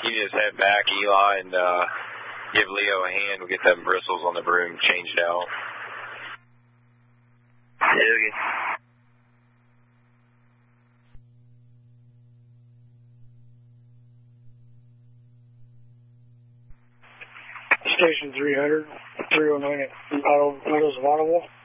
You just head back, Eli, and give Leo a hand. We'll get them bristles on the broom changed out. Okay. Station 300, 309 at Meadows of Ottawa.